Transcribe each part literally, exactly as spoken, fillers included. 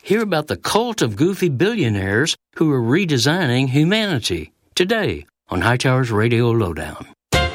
Hear about the cult of goofy billionaires who are redesigning humanity today on Hightower's Radio Lowdown.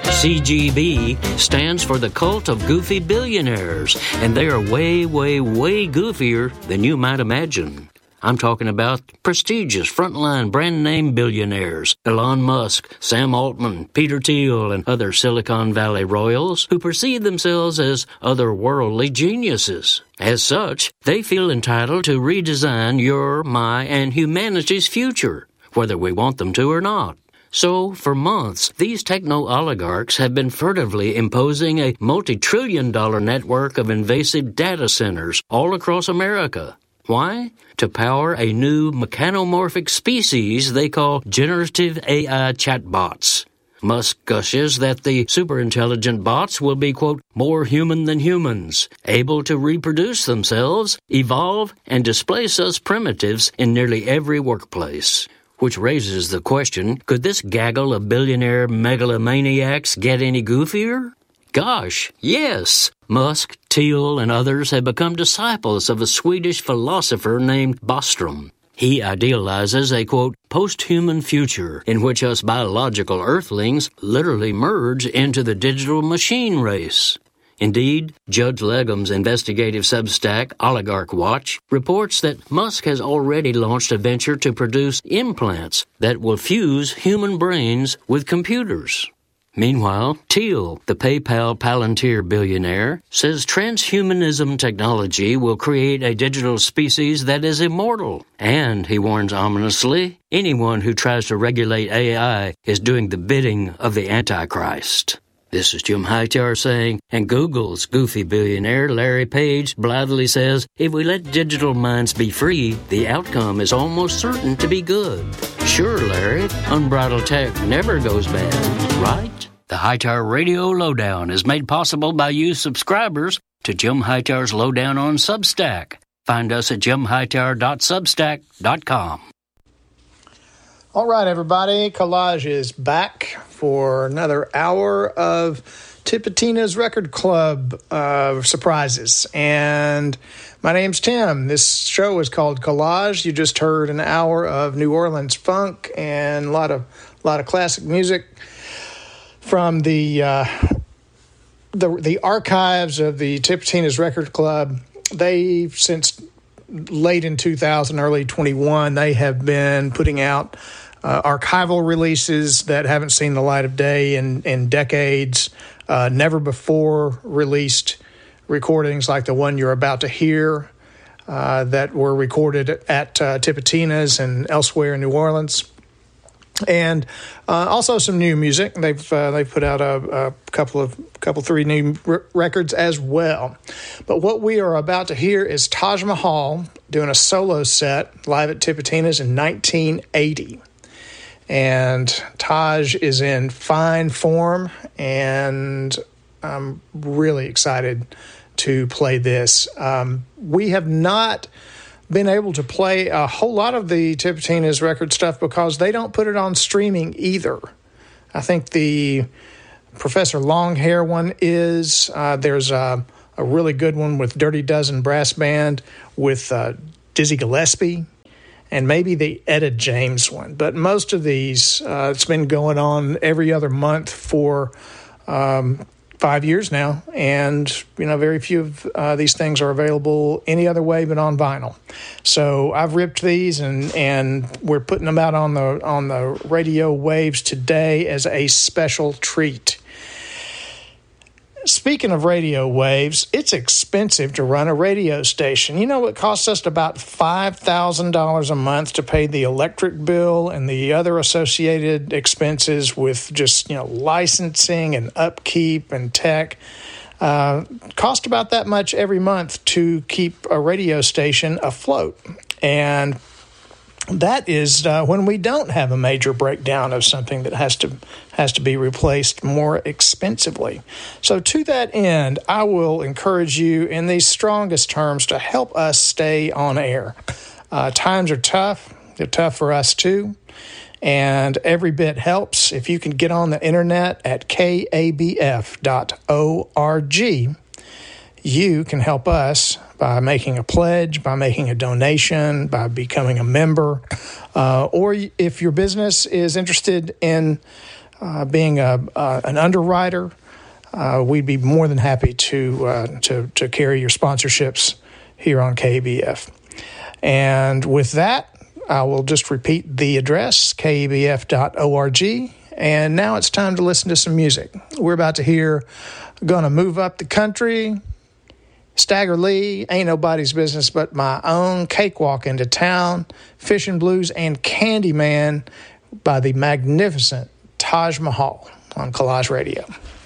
C G B stands for the Cult of Goofy Billionaires, and they are way, way, way goofier than you might imagine. I'm talking about prestigious frontline brand-name billionaires, Elon Musk, Sam Altman, Peter Thiel, and other Silicon Valley royals who perceive themselves as otherworldly geniuses. As such, they feel entitled to redesign your, my, and humanity's future, whether we want them to or not. So, for months, these techno-oligarchs have been furtively imposing a multi-trillion dollar network of invasive data centers all across America. Why? To power a new mechanomorphic species they call generative A I chatbots. Musk gushes that the superintelligent bots will be, quote, more human than humans, able to reproduce themselves, evolve, and displace us primitives in nearly every workplace. Which raises the question, could this gaggle of billionaire megalomaniacs get any goofier? Gosh, yes! Musk, Thiel, and others have become disciples of a Swedish philosopher named Bostrom. He idealizes a, quote, post-human future in which us biological earthlings literally merge into the digital machine race. Indeed, Judge Legum's investigative Substack, Oligarch Watch, reports that Musk has already launched a venture to produce implants that will fuse human brains with computers. Meanwhile, Thiel, the PayPal Palantir billionaire, says transhumanism technology will create a digital species that is immortal. And, he warns ominously, anyone who tries to regulate A I is doing the bidding of the Antichrist. This is Jim Hightower saying, and Google's goofy billionaire Larry Page blithely says, if we let digital minds be free, the outcome is almost certain to be good. Sure, Larry, unbridled tech never goes bad, right? The Hightower Radio Lowdown is made possible by you subscribers to Jim Hightower's Lowdown on Substack. Find us at jim hightower dot substack dot com. All right, everybody, Collage is back for another hour of Tipitina's Record Club uh, surprises. And my name's Tim. This show is called Collage. You just heard an hour of New Orleans funk and a lot of a lot of classic music from the uh, the the archives of the Tipitina's Record Club. They, since late in two thousand, early twenty-one, they have been putting out uh, archival releases that haven't seen the light of day in, in decades. Uh, never before released recordings like the one you're about to hear uh, that were recorded at uh, Tipitina's and elsewhere in New Orleans. And uh, also some new music. They've uh, they've put out a, a couple of couple three new r- records as well. But what we are about to hear is Taj Mahal doing a solo set live at Tipitina's in nineteen eighty. And Taj is in fine form, and I'm really excited to play this. Um, we have not been able to play a whole lot of the Tipitina's record stuff because they don't put it on streaming either. I think the Professor Longhair one is. Uh, there's a, a really good one with Dirty Dozen Brass Band with uh, Dizzy Gillespie, and maybe the Etta James one. But most of these, uh, it's been going on every other month for um, five years now, and you know, very few of uh, these things are available any other way but on vinyl. So I've ripped these, and and we're putting them out on the on the radio waves today as a special treat. Speaking of radio waves, it's expensive to run a radio station. You know, it costs us about five thousand dollars a month to pay the electric bill and the other associated expenses with just, you know, licensing and upkeep and tech. Uh, cost about that much every month to keep a radio station afloat. And that is uh, when we don't have a major breakdown of something that has to has to be replaced more expensively. So to that end, I will encourage you in these strongest terms to help us stay on air. Uh, times are tough. They're tough for us too. And every bit helps. If you can get on the internet at k a b f dot org, you can help us by making a pledge, by making a donation, by becoming a member. Uh, or if your business is interested in uh, being a, uh, an underwriter, uh, we'd be more than happy to, uh, to, to carry your sponsorships here on K E B F. And with that, I will just repeat the address, K E B F dot org. And now it's time to listen to some music. We're about to hear Gonna Move Up the Country, Stagger Lee, Ain't Nobody's Business But My Own, Cakewalk into Town, Fishing Blues, and Candyman by the magnificent Taj Mahal on Collage Radio.